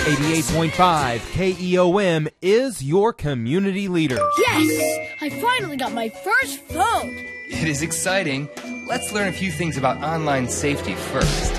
88.5 KEOM is your community leader. Yes! I finally got my first phone. It is exciting. Let's learn a few things about online safety first.